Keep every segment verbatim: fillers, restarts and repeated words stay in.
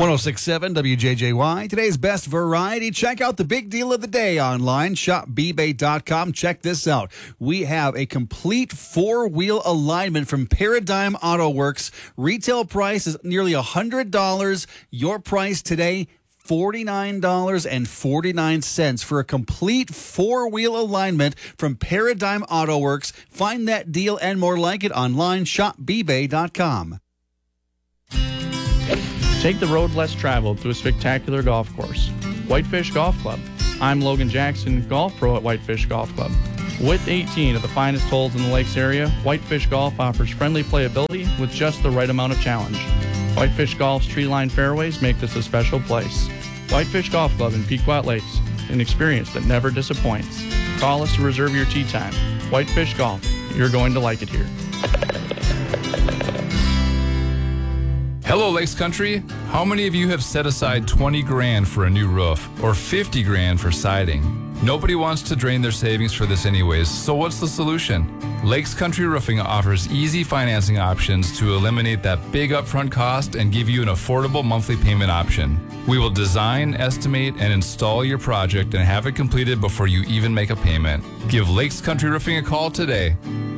oh six point seven W J J Y, today's best variety. Check out the big deal of the day online, shop b bay dot com. Check this out. We have a complete four-wheel alignment from Paradigm Auto Works. Retail price is nearly one hundred dollars. Your price today, forty-nine dollars and forty-nine cents for a complete four-wheel alignment from Paradigm Auto Works. Find that deal and more like it online, shop b bay dot com. Take the road less traveled to a spectacular golf course. Whitefish Golf Club. I'm Logan Jackson, golf pro at Whitefish Golf Club. With eighteen of the finest holes in the lakes area, Whitefish Golf offers friendly playability with just the right amount of challenge. Whitefish Golf's tree-lined fairways make this a special place. Whitefish Golf Club in Pequot Lakes, an experience that never disappoints. Call us to reserve your tee time. Whitefish Golf, you're going to like it here. Hello, Lakes Country. How many of you have set aside twenty grand for a new roof or fifty grand for siding? Nobody wants to drain their savings for this anyways, so what's the solution? Lakes Country Roofing offers easy financing options to eliminate that big upfront cost and give you an affordable monthly payment option. We will design, estimate, and install your project and have it completed before you even make a payment. Give Lakes Country Roofing a call today.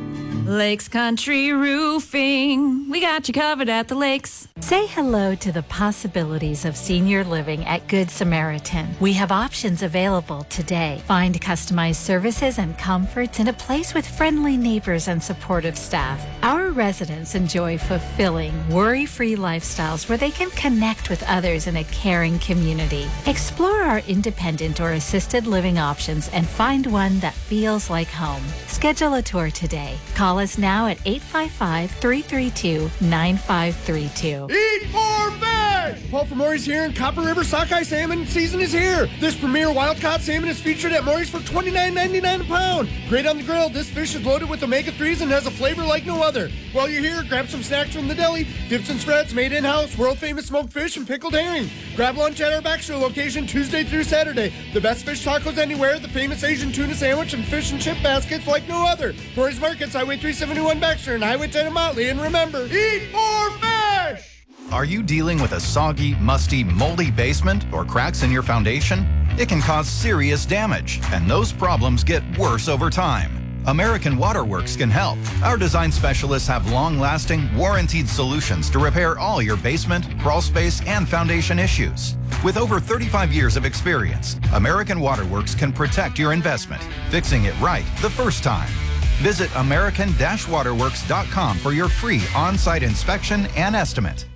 Lakes Country Roofing. We got you covered at the lakes. Say hello to the possibilities of senior living at Good Samaritan. We have options available today. Find customized services and comforts in a place with friendly neighbors and supportive staff. Our residents enjoy fulfilling, worry-free lifestyles where they can connect with others in a caring community. Explore our independent or assisted living options and find one that feels like home. Schedule a tour today. Call us now at eight five five, three three two, nine five three two. Eat more fish! Paul from Maury's here, and Copper River sockeye salmon season is here. This premier wild-caught salmon is featured at Maury's for twenty-nine ninety-nine a pound. Great on the grill, this fish is loaded with omega threes and has a flavor like no other. While you're here, grab some snacks from the deli, dips and spreads made in-house, world-famous smoked fish and pickled herring. Grab lunch at our Baxter location Tuesday through Saturday. The best fish tacos anywhere, the famous Asian tuna sandwich, and fish and chip baskets like no other. Maury's Markets, Highway three seventy-one Baxter and Highway ten in Motley. And remember, eat more fish! Are you dealing with a soggy, musty, moldy basement or cracks in your foundation? It can cause serious damage, and those problems get worse over time. American Waterworks can help. Our design specialists have long-lasting, warranted solutions to repair all your basement, crawl space, and foundation issues. With over thirty-five years of experience, American Waterworks can protect your investment, fixing it right the first time. Visit American Waterworks dot com for your free on-site inspection and estimate.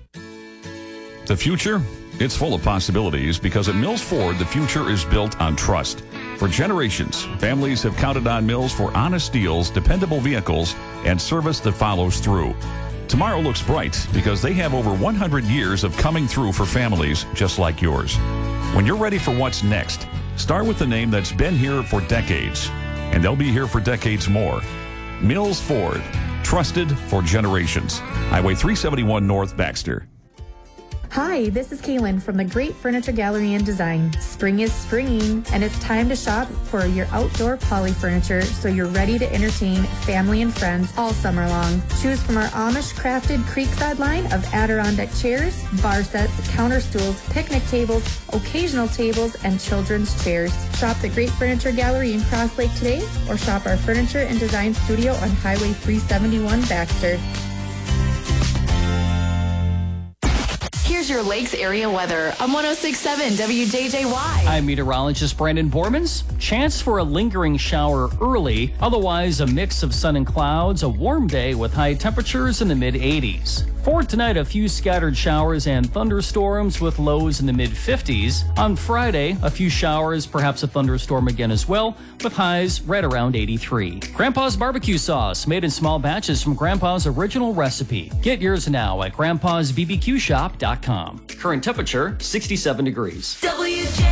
The future? It's full of possibilities because at Mills Ford, the future is built on trust. For generations, families have counted on Mills for honest deals, dependable vehicles, and service that follows through. Tomorrow looks bright because they have over one hundred years of coming through for families just like yours. When you're ready for what's next, start with the name that's been here for decades, and they'll be here for decades more. Mills Ford, trusted for generations. Highway three seventy-one North, Baxter. Hi, this is Kaylin from the Great Furniture Gallery and Design. Spring is springing, and it's time to shop for your outdoor poly furniture so you're ready to entertain family and friends all summer long. Choose from our Amish-crafted Creekside line of Adirondack chairs, bar sets, counter stools, picnic tables, occasional tables, and children's chairs. Shop the Great Furniture Gallery in Cross Lake today, or shop our Furniture and Design Studio on Highway three seventy-one Baxter. Here's your Lakes area weather on one oh six point seven W J J Y. I'm meteorologist Brandon Bormans. Chance for a lingering shower early. Otherwise, a mix of sun and clouds. A warm day with high temperatures in the mid eighties. For tonight, a few scattered showers and thunderstorms with lows in the mid fifties. On Friday, a few showers, perhaps a thunderstorm again as well, with highs right around eighty-three. Grandpa's barbecue sauce, made in small batches from Grandpa's original recipe. Get yours now at grandpas b b q shop dot com. Current temperature, sixty-seven degrees. W J